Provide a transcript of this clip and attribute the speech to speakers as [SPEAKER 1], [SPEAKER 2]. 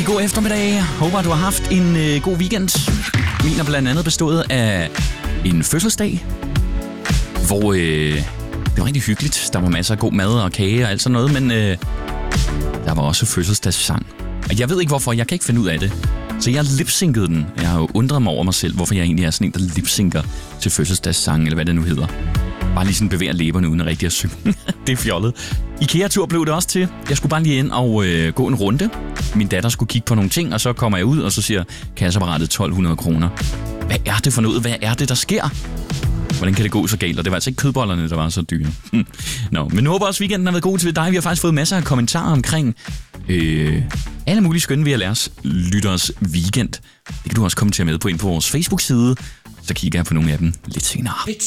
[SPEAKER 1] god eftermiddag. Håber, du har haft en god weekend. Min er blandt andet bestået af en fødselsdag, hvor det var rigtig hyggeligt. Der var masser af god mad og kage og alt sådan noget, men der var også fødselsdagssang. Og jeg ved ikke hvorfor, jeg kan ikke finde ud af det. Så jeg lipsynkede den. Jeg har jo undret mig over mig selv, hvorfor jeg egentlig er sådan en, der lipsynker til fødselsdagssang, eller hvad det nu hedder. Bare lige sådan bevæger læberne uden at rigtig at synge. Det er fjollet. IKEA-tur blev det også til. Jeg skulle bare lige ind og gå en runde. Min datter skulle kigge på nogle ting, og så kommer jeg ud, og så siger kasseapparatet 1200 kroner. Hvad er det for noget? Hvad er det, der sker? Hvordan kan det gå så galt? Og det var altså ikke kødbollerne, der var så dyre. Nå, men nu håber også, weekenden har været god til dig. Vi har faktisk fået masser af kommentarer omkring alle mulige skønne ved at lære lytteres weekend. Det kan du også kommentere med på ind på vores Facebook-side. Så kigger jeg på nogle af dem lidt senere.